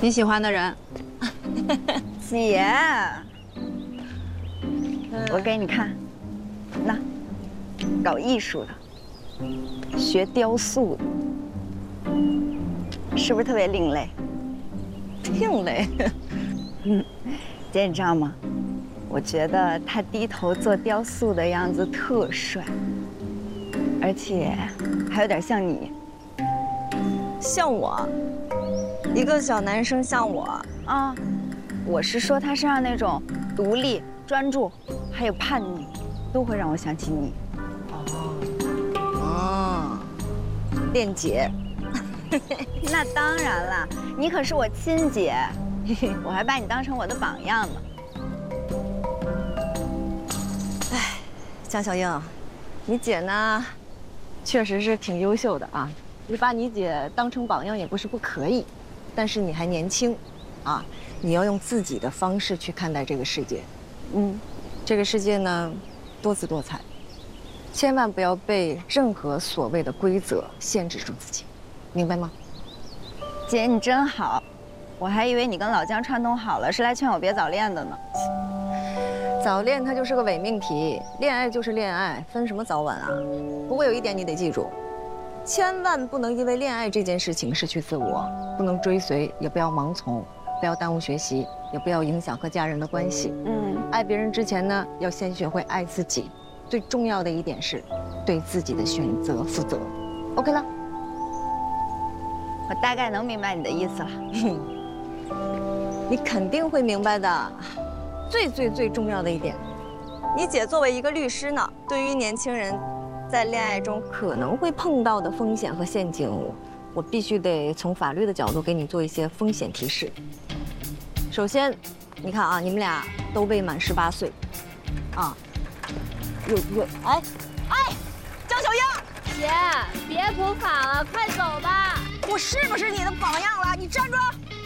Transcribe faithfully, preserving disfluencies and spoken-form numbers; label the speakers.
Speaker 1: 你喜欢的人。
Speaker 2: 姐，我给你看，那搞艺术的，学雕塑的，是不是特别另类？
Speaker 1: 另类。
Speaker 2: 嗯，姐，你知道吗？我觉得他低头做雕塑的样子特帅，而且还有点像你。
Speaker 1: 像我，一个小男生像我
Speaker 2: 啊，我是说他身上那种独立、专注，还有叛逆，都会让我想起你。
Speaker 1: 哦，哦，恋姐。
Speaker 2: 那当然了，你可是我亲姐，我还把你当成我的榜样呢。
Speaker 1: 哎，江小英，你姐呢，确实是挺优秀的啊。你把你姐当成榜样也不是不可以，但是你还年轻，啊，你要用自己的方式去看待这个世界。嗯，这个世界呢，多姿多彩，千万不要被任何所谓的规则限制住自己，明白吗？
Speaker 2: 姐，你真好，我还以为你跟老姜串通好了，是来劝我别早恋的呢。
Speaker 1: 早恋它就是个伪命题，恋爱就是恋爱，分什么早晚啊？不过有一点你得记住。千万不能因为恋爱这件事情失去自我，不能追随，也不要盲从，不要耽误学习，也不要影响和家人的关系。嗯，爱别人之前呢，要先学会爱自己。最重要的一点是，对自己的选择负责。OK 了？
Speaker 2: 我大概能明白你的意思了。
Speaker 1: 你肯定会明白的。最最最重要的一点，你姐作为一个律师呢，对于年轻人在恋爱中可能会碰到的风险和陷阱，我必须得从法律的角度给你做一些风险提示。首先，你看啊，你们俩都未满十八岁，啊，有有，哎，哎，江小英，
Speaker 3: 姐，别普法了，快走吧。
Speaker 1: 我是不是你的榜样了？你站住！